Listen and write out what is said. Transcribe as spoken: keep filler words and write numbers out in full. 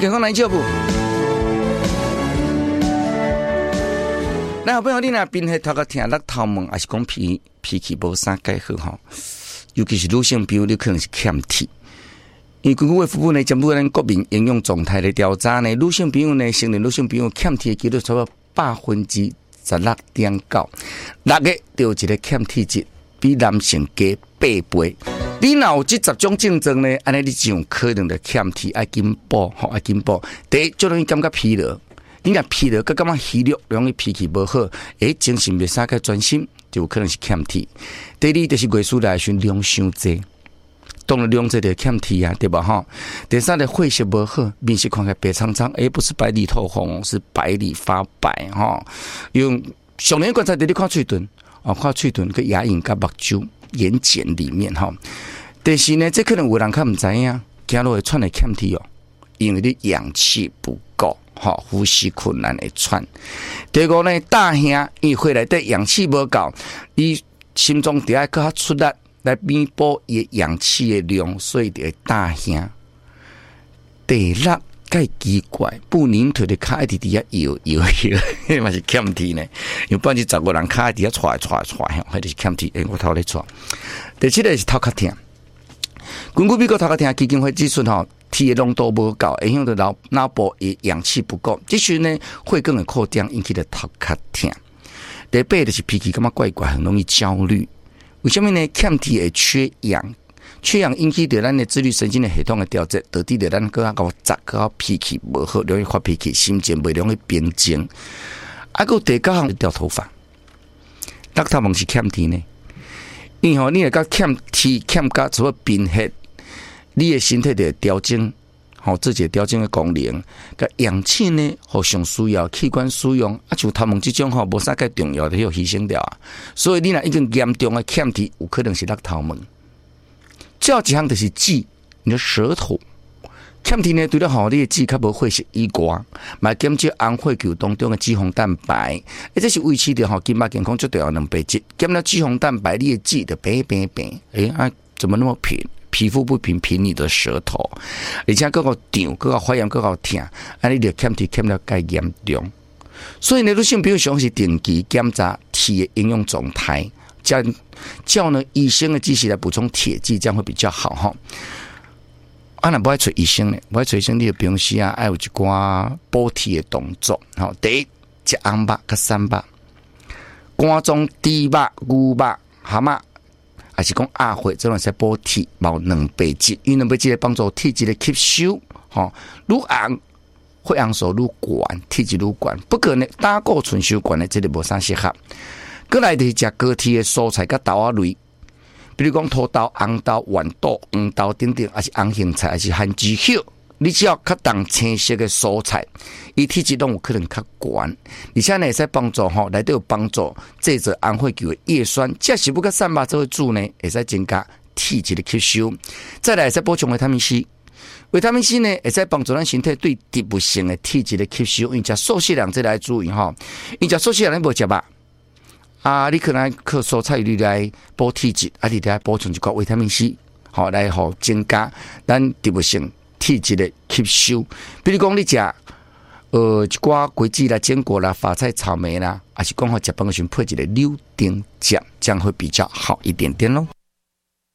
健康来照顾。那好朋友，你若平时头壳疼、落头毛，还是讲脾脾气无啥改好吼？尤其是女性朋友，你可能是欠铁。因为根据卫福部呢，针对咱国民营养状态的调查呢，女性朋友呢，成年女性朋友欠铁的几率差不多百分之十六点九，六个就有一个欠铁质，比男性加八倍。你若有这十种症状呢，安尼你就有可能的欠铁，爱紧补，吼爱紧补。第一，最容易感觉疲劳。你若疲劳，佮感觉虚弱，容易脾气无好，诶，精神袂啥个专心，就有可能是欠铁。第二就是月事来时量伤济，当然量济就欠铁啊，对吧？哈。第三个血色无好，面色看起来白苍苍，诶，不是白里透红，是白里发白哈。用上年观察的你看嘴唇，哦，看嘴唇个牙龈甲目睭、眼睑里面哈。但是呢，这可能有人较唔知影，走路会喘的欠铁哦，因为你氧气不够。好，呼吸困难会喘。第五呢，大声，因为血内底氧气无够，你心脏得爱较出力来弥补伊氧气的量，所以得大声。第六，介奇怪，不宁腿的脚一直伫遐摇摇摇，迄嘛是欠铁呢。有百分之十五人脚伫遐踹踹踹，迄就是欠铁。诶，我头咧踹。第七个是头壳疼。根据美国头壳疼基金会指出吼。铁的浓度不够，影响到脑脑部的氧气不够，这时呢血管的扩张引起的头壳疼。第八就是脾气感觉怪怪，很容易焦虑。为什么呢？欠铁会缺氧，缺氧引起的咱的自律神经的系统的调节，导致的咱个个杂个脾气不好，容易发脾气，心情不容易平静。啊，个第九项掉头发，落头毛是欠铁呢？因为吼，你若甲欠铁欠甲除了贫血。你的身体的调整，好自己的调整的功能，个氧气呢，互相需要器官使用，啊，像头毛这种吼，无啥介重要的，要牺牲掉啊。所以你若已经严重的欠铁，有可能是落头毛。最后一项就是舌，你的舌头欠铁呢，除了吼你的舌较无血色以外，嘛减少红血球当中的脂肪蛋白，而这是维持着吼筋脉健康最重要的两白质。减了脂肪蛋白，你的舌就白白白，诶、欸、啊，怎么那么平？皮肤不平，凭你的舌头，而且各个痒，各个发炎，各个痛，啊，你就欠铁欠了介严重。所以呢，女性朋友上是定期检查铁的营养状态，叫叫呢医生的知识来补充铁剂，这样会比较好哈。啊，那不爱找医生呢，不爱找医生，你的平时啊，爱有一寡补铁的动作。好，第一，食红肉、甲三肉，肝脏、猪肉、牛肉、蛤蟆。还是讲鸭血，这种是补铁，冇两倍质，因为两倍质来帮助铁质的吸收，吼，愈红血红素愈悬，铁质愈悬。不过呢，胆固醇收悬呢，这里无啥适合。过来就是食高铁的蔬菜甲豆仔类，比如讲土豆、红豆、豌豆、黄豆等等，还是红杏菜，还是番薯叶。你只要较淡青色的蔬菜，伊体质拢有可能较悬，而且呢会使帮助吼，内底有帮助制造红血球的叶酸，这是不甲三肉做煮呢，会使增加体质的吸收。再来会使补充维他命 C， 维他命 C 呢会使帮助咱身体对植物性的体质的吸收。因为食素食人这来注意吼，因食素食人无食肉啊，你可能靠蔬菜你来补体质，啊，你来补充一个维他命 C， 好来好增加咱植物性。体质的吸收，比如讲你食呃一寡果子啦、坚果啦、法菜、草莓啦，还是讲好食饭的时候配一个柳丁酱，这样会比较好一点点咯。